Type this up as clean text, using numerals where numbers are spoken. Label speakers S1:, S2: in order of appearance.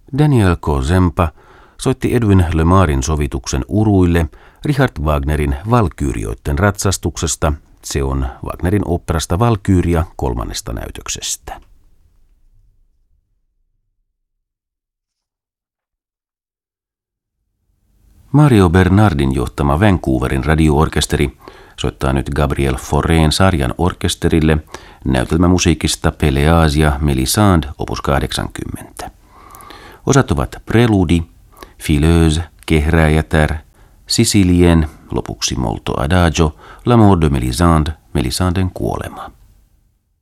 S1: Daniel Kozempa soitti Edwin Lemarin sovituksen uruille Richard Wagnerin Valkyrioiden ratsastuksesta. Se on Wagnerin oopperasta Valkyria 3. näytöksestä. Mario Bernardin johtama Vancouverin radioorkesteri soittaa nyt Gabriel Faurén sarjan orkesterille näytelmämusiikista Peleasia Mélisande opus 80. Osat ovat Preludi, Fileuse, Kehrääjätär, Sicilien, lopuksi Molto Adagio, La mort de Mélisande, Mélisanden kuolema.